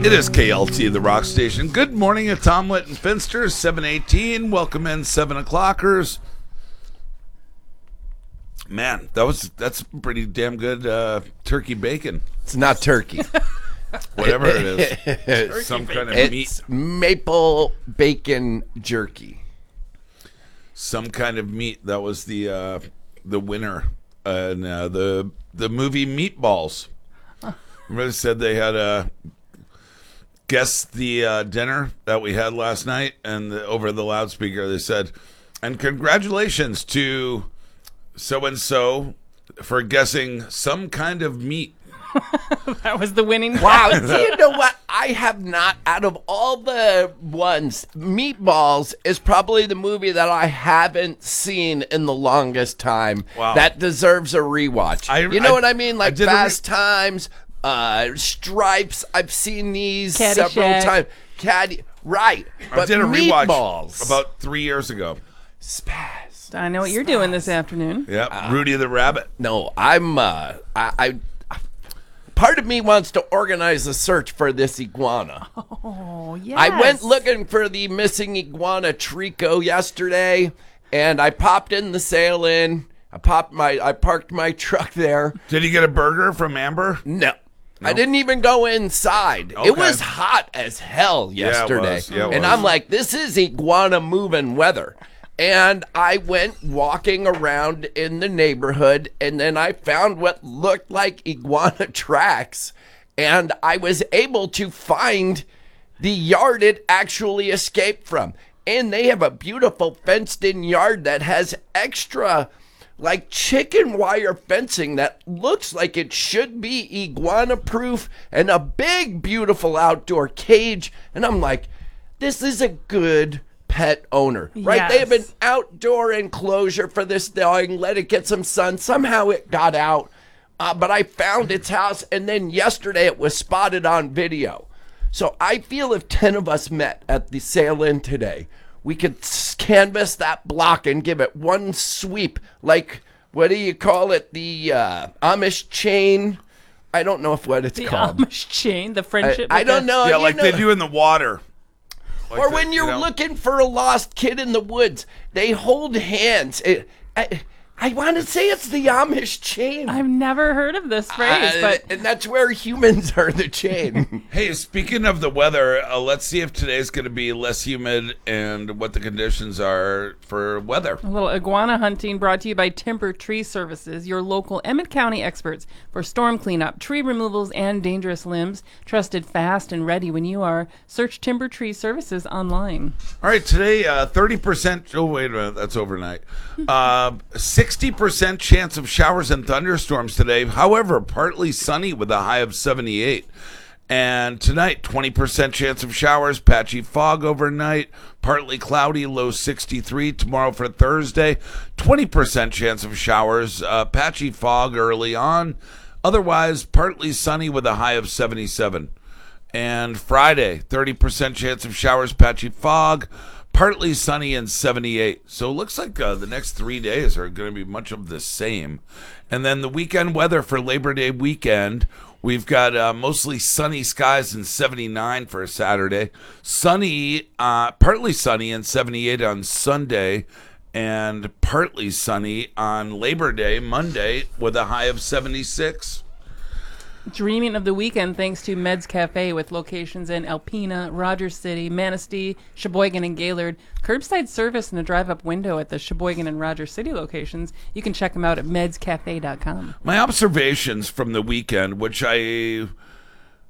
It is KLT, the rock station. Good morning at Tomlet and Finster, 7:18. Welcome in 7 o'clockers. Man, that's pretty damn good turkey bacon. It's not turkey. Whatever it is. Some kind of meat. It's maple bacon jerky. Some kind of meat. That was the winner in the movie Meatballs. Remember they said they had guessed the dinner that we had last night, and over the loudspeaker they said, and congratulations to so-and-so for guessing some kind of meat. That was the winning. Wow. Do you know what? I have not, out of all the ones, Meatballs is probably the movie that I haven't seen in the longest time. Wow. That deserves a rewatch. You know what I mean? Like Fast Times, Stripes. I've seen these several times. Right. I But did a rewatch Meatballs. about 3 years ago. Spaz. I know what you're doing this afternoon. Yeah, Rudy the Rabbit. No, I'm part of me wants to organize a search for this iguana. Oh, yes. I went looking for the missing iguana Trico yesterday, and I popped in the sail-in. I parked my truck there. Did you get a burger from Amber? No. I didn't even go inside. Okay. It was hot as hell yesterday. Yeah, it and was. I'm like, this is iguana moving weather. And I went walking around in the neighborhood, and then I found what looked like iguana tracks, and I was able to find the yard it actually escaped from. And they have a beautiful fenced-in yard that has extra, like, chicken wire fencing that looks like it should be iguana-proof, and a big, beautiful outdoor cage. And I'm like, this is a good pet owner, right? Yes. They have an outdoor enclosure for this dog, let it get some sun. Somehow it got out, but I found its house, and then yesterday it was spotted on video. So I feel if 10 of us met at the sail-in today, we could canvas that block and give it one sweep, like, what do you call it, the Amish chain? I don't know what it's called. Amish chain, the friendship. I don't know. Yeah, You like know- they do in the water. Like or the- when you're you know. looking for a lost kid in the woods, they hold hands. I want to say it's the Amish chain. I've never heard of this phrase, but and that's where humans are the chain. Hey, speaking of the weather, let's see if today's going to be less humid and what the conditions are for weather. a little iguana hunting brought to you by Timber Tree Services, your local Emmett County experts for storm cleanup, tree removals, and dangerous limbs. Trusted, fast, and ready when you are. Search Timber Tree Services online. All right, today, 30%. Oh, wait a minute. That's overnight. 60% chance of showers and thunderstorms today. However, partly sunny with a high of 78. And tonight, 20% chance of showers, patchy fog overnight, partly cloudy, low 63. Tomorrow for Thursday, 20% chance of showers, patchy fog early on. Otherwise, partly sunny with a high of 77. And Friday, 30% chance of showers, patchy fog, partly sunny and 78. So it looks like the next 3 days are going to be much of the same. And then the weekend weather for Labor Day weekend, we've got mostly sunny skies and 79 for Saturday. Sunny, partly sunny and 78 on Sunday. And partly sunny on Labor Day, Monday, with a high of 76. Dreaming of the weekend thanks to Meds Cafe with locations in Alpena, Rogers City, Manistee, Sheboygan, and Gaylord. Curbside service and a drive-up window at the Sheboygan and Rogers City locations. You can check them out at medscafe.com. My observations from the weekend, which I